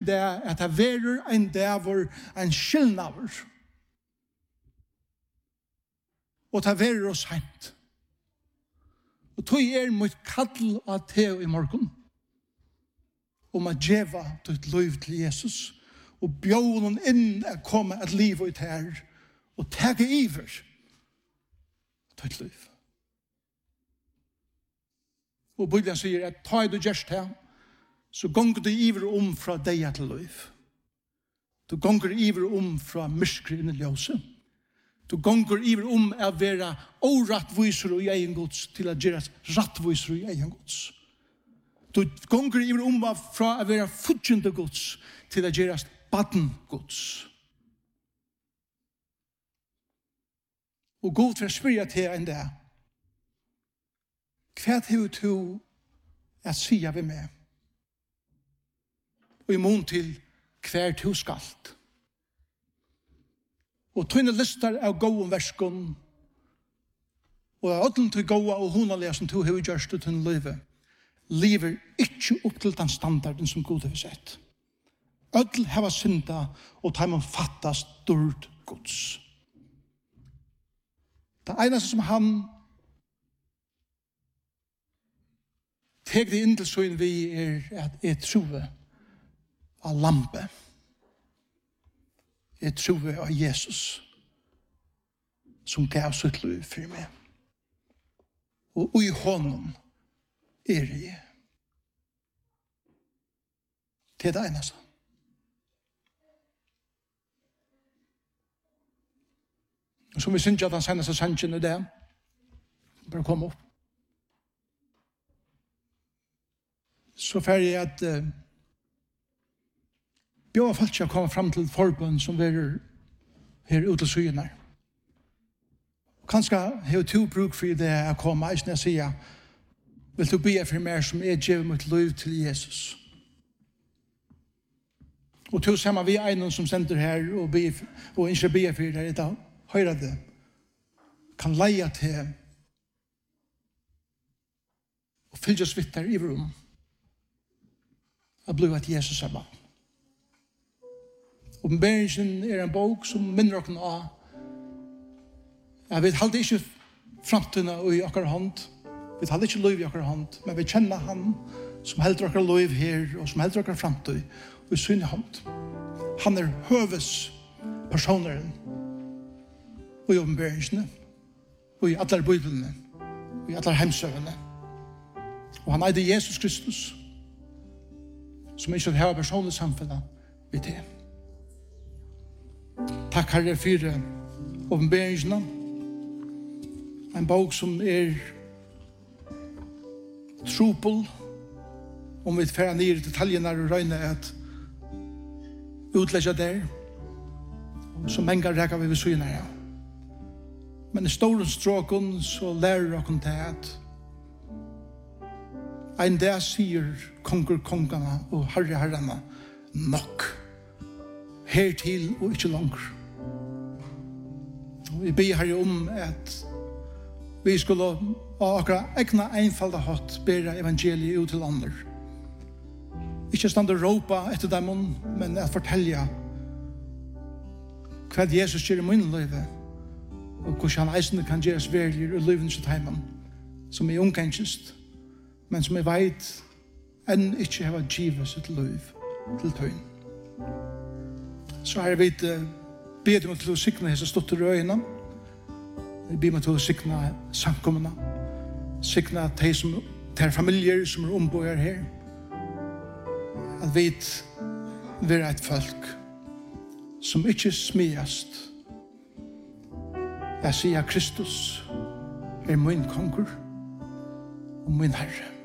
det at det verer en dæver, en skillnaver. Og det verer oss hent. Og tog mot kall av teo i morgen. Om at djeva ditt liv til Jesus. Og bjør noen inn å komme et liv ut her. Og tege iver ditt liv. Og Bibelen sier at ta du gjerst her, så gonger du iver fra deg til liv. Du gonger iver fra myskre inn i ljøset. Du gonger iver å være årettviser i egen gods til å gjøre rettviser i egen gods. Du gonger iver fra å være futjende gods til å gjøre baden gods. Og god for å spørre til en det. Hva har du å si ved meg? Og i mån til hver du skalt. Og tøyne lister av gåen verskon, og av ødelen til gåa og honalega som du har gjørst ut til livet, lever ikke opp til den standarden som Gud har sett. Ødel har synda, og tar man fattast stort gods. Det eneste som han teg det inn til søgn vi at jeg troe av lampe. Jeg troe av Jesus som gav sitt liv for meg. Og i honom jeg. Det det eneste. Og som vi synes at han sender seg sannsyn i det, bare kom opp. Så ferdig at bjør folk ikke komme frem til forbund som er her ute til syene. Kanskje har du bruk for det å komme, jeg sier, vil du be for mer som gjør mitt liv til Jesus. Og til sammen vi en som sender her og ikke be for det i dag, høyre det, kan leie til og fylle oss vitt der i rom. Jeg ble at Jesus er barn. Åpenbaringen en bok som minner oss av. Jeg vet alltid ikke fremtiden i akkurat hånd. Vi tar ikke liv i akkurat hånd, men vi kjenner han som helder akkurat liv her, og som helder akkurat fremtid i sin hånd. Han høves personeren og i åpenbaringene, og i alle bibelene, og i alle hemsøvene. Og han det Jesus Kristus, som ikke har personlig samfunnet ved det. Takk Herre for åpenbaringene. En bok som trupel, om vi fører ned i detaljene og røyne at utlegge der, som mange reker vi ved syne her. Men i store stråken så lærer dere til at en dag sier kongerne og herrene nok. Hertil og ikke langer. Vi ber her at vi skulle akkurat egna einfalda hatt bære evangeliet ut til andre. Ikke stand å råpa etter dem, men at fortelle hva Jesus gjør i min liv, og hvordan han eisende kan gjøre oss verlig i livet til heimen, som omgangest, men som vet enn ikke har givet sitt liv til tøyen. Så har vi bedt meg til å sikne hese stått til røyene. Vi ber meg til å sikne samkommene. Sikne de familier som ombøyer her. At vi vil et folk som ikke smiast. Jeg sier Kristus min konger og min Herre.